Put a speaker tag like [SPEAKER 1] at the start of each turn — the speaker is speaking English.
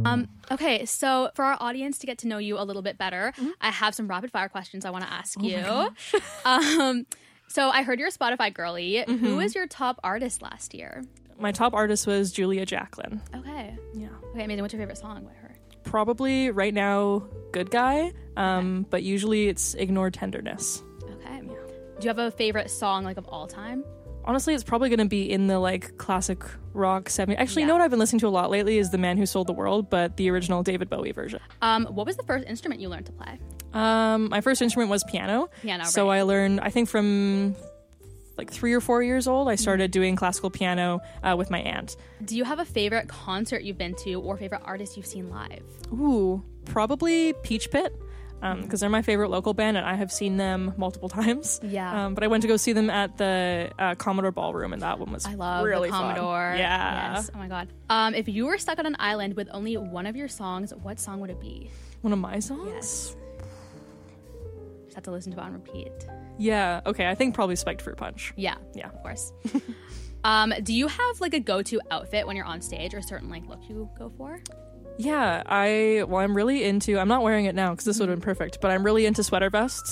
[SPEAKER 1] Okay, so for our audience to get to know you a little bit better, I have some rapid fire questions I want to ask you. So I heard you're a Spotify girly. Who was your top artist last year?
[SPEAKER 2] My top artist was Julia Jacklin.
[SPEAKER 1] Okay.
[SPEAKER 2] Yeah.
[SPEAKER 1] Okay, amazing. What's your favorite song by her?
[SPEAKER 2] Probably right now, Good Guy, but usually it's Ignore Tenderness.
[SPEAKER 1] Okay. Yeah. Do you have a favorite song like of all time?
[SPEAKER 2] Honestly, it's probably going to be in the like classic rock 70s. Actually, you know what I've been listening to a lot lately is The Man Who Sold the World, but the original David Bowie version.
[SPEAKER 1] What was the first instrument you learned to play?
[SPEAKER 2] My first instrument was piano. So I learned, I think from like 3 or 4 years old, I started doing classical piano with my aunt.
[SPEAKER 1] Do you have a favorite concert you've been to or favorite artist you've seen live?
[SPEAKER 2] Ooh, probably Peach Pit. Because they're my favorite local band and I have seen them multiple times.
[SPEAKER 1] Yeah.
[SPEAKER 2] But I went to go see them at the Commodore Ballroom and that one was really
[SPEAKER 1] the Commodore.
[SPEAKER 2] Fun. Yeah.
[SPEAKER 1] Yes. Oh my God. If you were stuck on an island with only one of your songs, what song would it be?
[SPEAKER 2] One of my songs?
[SPEAKER 1] Yes. Just have to listen to it on repeat.
[SPEAKER 2] Yeah. Okay. I think probably Spiked Fruit Punch.
[SPEAKER 1] Yeah.
[SPEAKER 2] Yeah.
[SPEAKER 1] Of course. Do you have like a go-to outfit when you're on stage or a certain like look you go for?
[SPEAKER 2] Yeah, I'm really into, I'm not wearing it now because this would have been perfect, but I'm really into sweater vests.